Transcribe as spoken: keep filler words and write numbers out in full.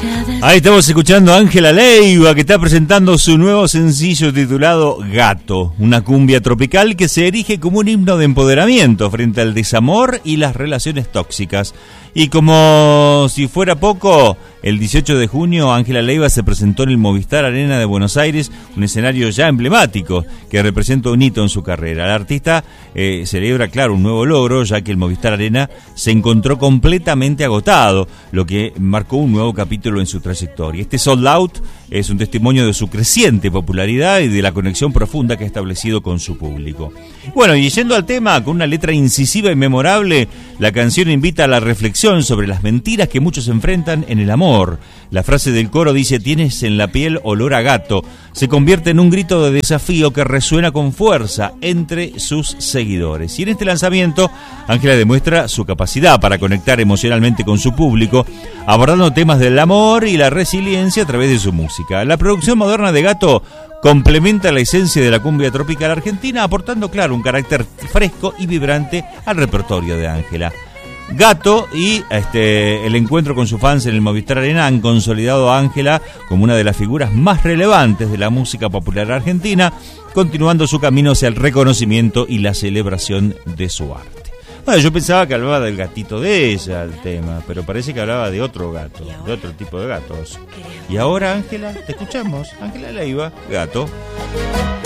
Ahí estamos escuchando a Ángela Leiva, que está presentando su nuevo sencillo titulado Gato, una cumbia tropical que se erige como un himno de empoderamiento frente al desamor y las relaciones tóxicas. Y como si fuera poco, el dieciocho de junio Ángela Leiva se presentó en el Movistar Arena de Buenos Aires, un escenario ya emblemático que representa un hito en su carrera. El artista eh, celebra, claro, un nuevo logro, ya que el Movistar Arena se encontró completamente agotado, lo que marcó un nuevo capítulo en su trayectoria. Este sold out es un testimonio de su creciente popularidad y de la conexión profunda que ha establecido con su público. Bueno, y yendo al tema, con una letra incisiva y memorable, la canción invita a la reflexión sobre las mentiras que muchos enfrentan en el amor. La frase del coro dice: tienes en la piel olor a gato. Se convierte en un grito de desafío que resuena con fuerza entre sus seguidores. Y en este lanzamiento, Ángela demuestra su capacidad para conectar emocionalmente con su público, abordando temas del amor y la resiliencia a través de su música. La producción moderna de Gato complementa la esencia de la cumbia tropical argentina, aportando, claro, un carácter fresco y vibrante al repertorio de Ángela. Gato y este, el encuentro con sus fans en el Movistar Arena han consolidado a Ángela como una de las figuras más relevantes de la música popular argentina, continuando su camino hacia el reconocimiento y la celebración de su arte. Bueno, yo pensaba que hablaba del gatito de ella, el tema, pero parece que hablaba de otro gato, de otro tipo de gatos. Y ahora, Ángela, te escuchamos. Ángela Leiva, Gato.